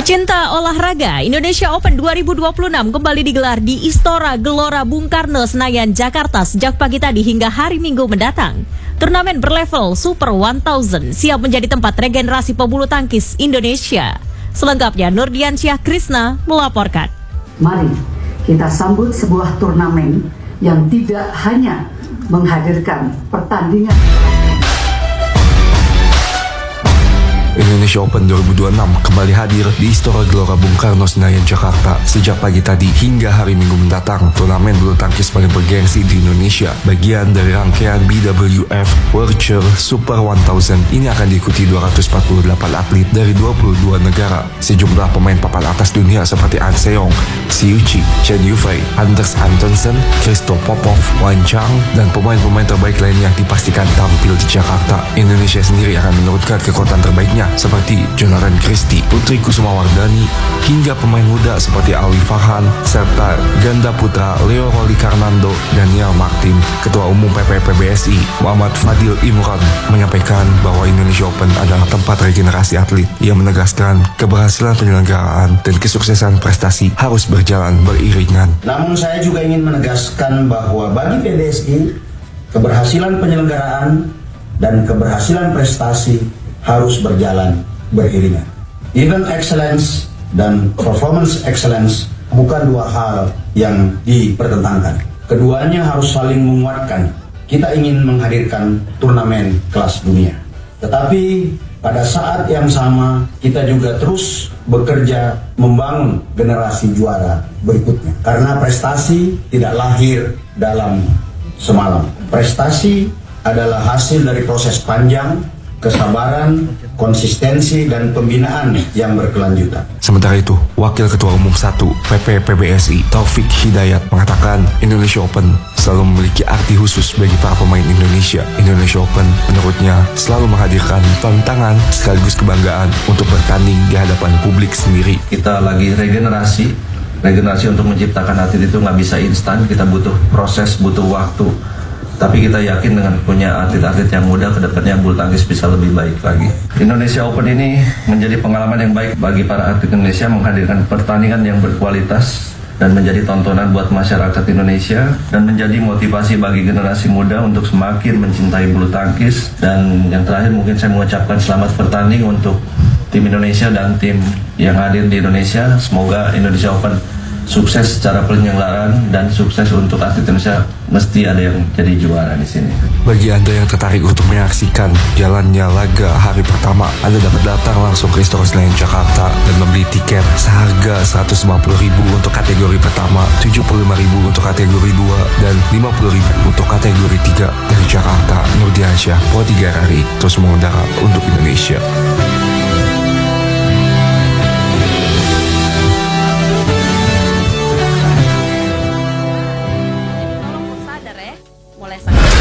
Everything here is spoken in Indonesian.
Pecinta olahraga, Indonesia Open 2026 kembali digelar di Istora Gelora Bung Karno, Senayan, Jakarta sejak pagi tadi hingga hari Minggu mendatang. Turnamen berlevel Super 1000 siap menjadi tempat regenerasi pebulu tangkis Indonesia. Selengkapnya Nurdiansyah Krisna melaporkan. Mari kita sambut sebuah turnamen yang tidak hanya menghadirkan pertandingan. Indonesia Open 2026 kembali hadir di Istora Gelora Bung Karno, Senayan, Jakarta sejak pagi tadi hingga hari Minggu mendatang. Turnamen bulu tangkis paling bergengsi di Indonesia, bagian dari rangkaian BWF World Tour Super 1000 ini akan diikuti 248 atlet dari 22 negara. Sejumlah pemain papan atas dunia seperti An Seong, Siu Chi, Chen Yufei, Anders Antonsen, Christo Popov, Wan Chang, dan pemain-pemain terbaik lainnya dipastikan tampil di Jakarta. Indonesia sendiri akan menurunkan kekuatan terbaiknya seperti Jonaran Christie, Putri Kusumawardani, hingga pemain muda seperti Alwi Farhan, serta ganda putra Leo Roli Karnando dan Niall Martin. Ketua Umum PPPBSI Muhammad Fadil Imran menyampaikan bahwa Indonesia Open adalah tempat regenerasi atlet. Ia menegaskan keberhasilan penyelenggaraan dan kesuksesan prestasi harus berjalan beriringan. Namun saya juga ingin menegaskan bahwa bagi PBSI, keberhasilan penyelenggaraan dan keberhasilan prestasi harus berjalan beriringan. Event excellence dan performance excellence bukan dua hal yang dipertentangkan. Keduanya harus saling menguatkan. Kita ingin menghadirkan turnamen kelas dunia. Tetapi pada saat yang sama kita juga terus bekerja membangun generasi juara berikutnya. Karena prestasi tidak lahir dalam semalam. Prestasi adalah hasil dari proses panjang, kesabaran, konsistensi, dan pembinaan yang berkelanjutan. Sementara itu, Wakil Ketua Umum 1 PPPBSI Taufik Hidayat mengatakan Indonesia Open selalu memiliki arti khusus bagi para pemain Indonesia. Indonesia Open menurutnya selalu menghadirkan tantangan sekaligus kebanggaan untuk bertanding di hadapan publik sendiri. Kita lagi regenerasi untuk menciptakan atlet itu nggak bisa instan, kita butuh proses, butuh waktu. Tapi kita yakin dengan punya atlet-atlet yang muda, kedepannya bulu tangkis bisa lebih baik lagi. Indonesia Open ini menjadi pengalaman yang baik bagi para atlet Indonesia, menghadirkan pertandingan yang berkualitas dan menjadi tontonan buat masyarakat Indonesia, dan menjadi motivasi bagi generasi muda untuk semakin mencintai bulu tangkis. Dan yang terakhir mungkin saya mengucapkan selamat bertanding untuk tim Indonesia dan tim yang hadir di Indonesia. Semoga Indonesia Open sukses secara penyelenggaraan dan sukses untuk atlet Indonesia. Mesti ada yang jadi juara di sini. Bagi Anda yang tertarik untuk menyaksikan jalannya laga hari pertama, Anda dapat datang langsung ke Istora Senayan, Jakarta dan membeli tiket seharga Rp150.000 untuk kategori pertama, Rp75.000 untuk kategori 2, dan Rp50.000 untuk kategori 3. Dari Jakarta, Nurdiansyah, Pro 3 RRI, terus mengudara untuk Indonesia.